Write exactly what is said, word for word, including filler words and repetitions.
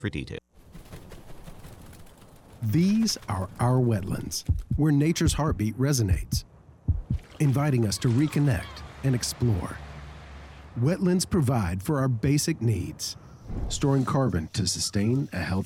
for details. These are our wetlands, where nature's heartbeat resonates, inviting us to reconnect and explore. Wetlands provide for our basic needs, storing carbon to sustain a healthy